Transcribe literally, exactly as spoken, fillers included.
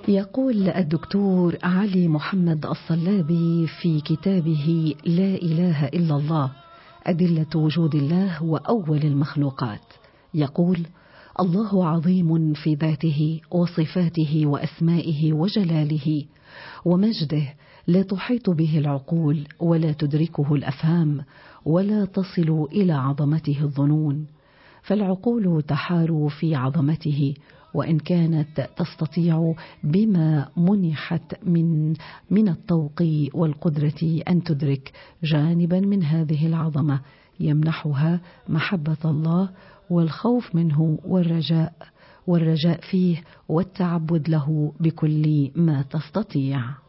يقول الدكتور علي محمد الصلابي في كتابه لا إله إلا الله أدلة وجود الله وأول المخلوقات، يقول: الله عظيم في ذاته وصفاته وأسمائه وجلاله ومجده، لا تحيط به العقول ولا تدركه الأفهام ولا تصل إلى عظمته الظنون، فالعقول تحار في عظمته، وإن كانت تستطيع بما منحت من من الطوق والقدرة أن تدرك جانبا من هذه العظمة يمنحها محبة الله والخوف منه والرجاء والرجاء فيه والتعبد له بكل ما تستطيع.